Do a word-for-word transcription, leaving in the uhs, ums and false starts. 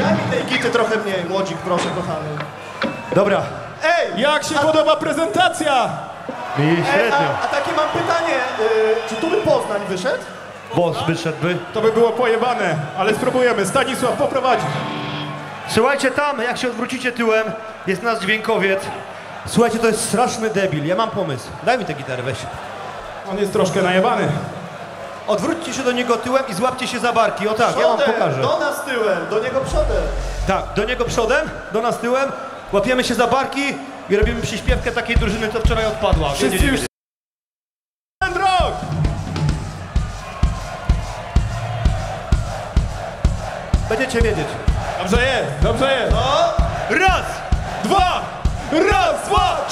Daj mi tej gity trochę mniej, młodzik, proszę, kochany. Dobra. Ej! Jak się a, podoba prezentacja? I ej, średnio. a, a takie mam pytanie, y, czy tu by Poznań wyszedł? Boss wyszedłby. To by było pojebane, ale spróbujemy. Stanisław poprowadzi. Słuchajcie, tam, jak się odwrócicie tyłem, jest nasz dźwiękowiec. Słuchajcie, to jest straszny debil. Ja mam pomysł. Daj mi tę gitarę, weź. On jest troszkę najebany. Odwróćcie się do niego tyłem i złapcie się za barki. O tak, ja wam Przodem, pokażę. do nas tyłem, do niego przodem. Tak, do niego przodem, do nas tyłem. Łapiemy się za barki i robimy przyśpiewkę takiej drużyny, co wczoraj odpadła. Wszyscy Wiecie, już... wiecie. Rock! Będziecie wiedzieć. Dobrze jest, dobrze jest. No. Raz! Dwa! Raz, dwa!